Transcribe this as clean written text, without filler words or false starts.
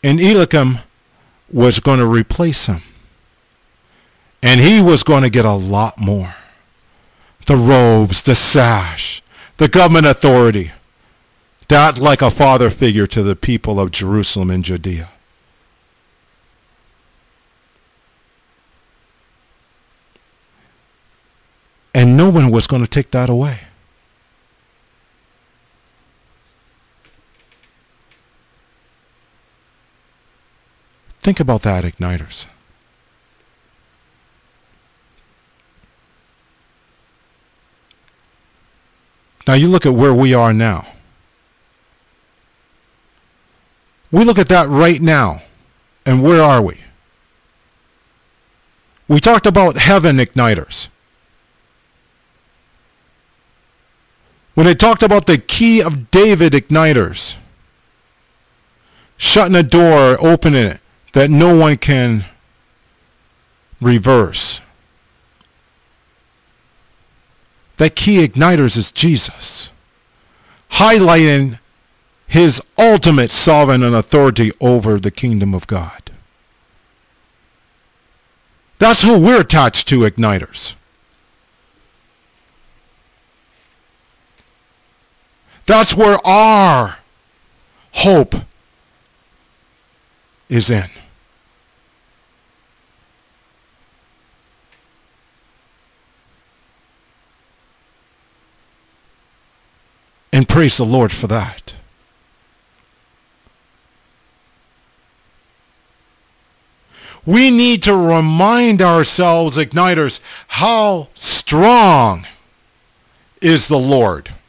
And Eliakim was going to replace him. And he was going to get a lot more. The robes, the sash, the government authority. That like a father figure to the people of Jerusalem and Judea. And no one was going to take that away. Think about that, igniters. Now you look at where we are now. We look at that right now, and where are we? We talked about heaven igniters. When it talked about the key of David igniters, shutting a door, opening it, that no one can reverse. That key igniters is Jesus, highlighting his ultimate sovereign and authority over the kingdom of God. That's who we're attached to, igniters. That's where our hope is in. And praise the Lord for that. We need to remind ourselves, igniters, how strong is the Lord.